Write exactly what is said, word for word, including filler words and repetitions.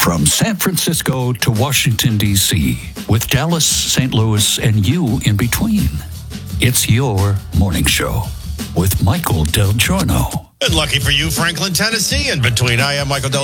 From San Francisco to Washington, D C, with Dallas, Saint Louis, and you in between. It's your morning show with Michael Del Giorno. And lucky for you, Franklin, Tennessee, in between. I am Michael Del